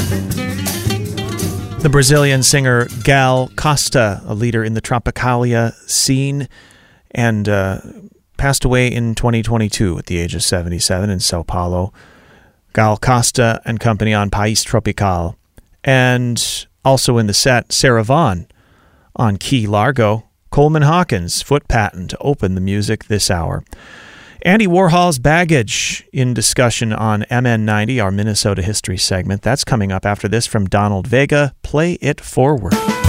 The Brazilian singer Gal Costa, a leader in the Tropicalia scene, and passed away in 2022 at the age of 77 in Sao Paulo. Gal Costa and company on País Tropical. And also in the set, Sarah Vaughan on Key Largo. Coleman Hawkins, Foot Patent, to open the music this hour. Andy Warhol's Baggage in discussion on MN90, our Minnesota History segment. That's coming up after this from Donald Vega. Play It Forward.